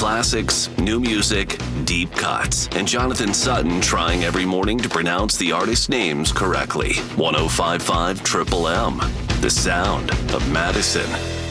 classics, new music, deep cuts, and Jonathan Sutton trying every morning to pronounce the artist names correctly. 105.5 Triple M, the sound of Madison.